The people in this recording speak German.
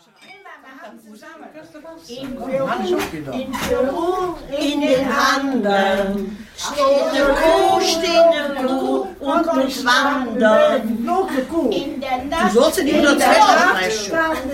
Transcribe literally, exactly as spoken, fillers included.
In Peru, in Peru, in den Anden, steht eine Kuh, steht eine Kuh und muss wandern. In der Nacht, Du sollst in die Unterzeit sprechen.